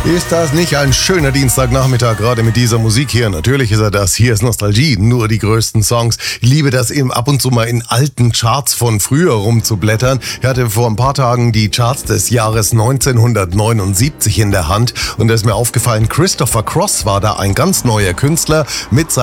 Ist das nicht ein schöner Dienstagnachmittag, gerade mit dieser Musik hier? Natürlich ist er das. Hier ist Nostalgie, nur die größten Songs. Ich liebe das eben ab und zu mal in alten Charts von früher rumzublättern. Ich hatte vor ein paar Tagen die Charts des Jahres 1979 in der Hand und da ist mir aufgefallen, Christopher Cross war da ein ganz neuer Künstler mit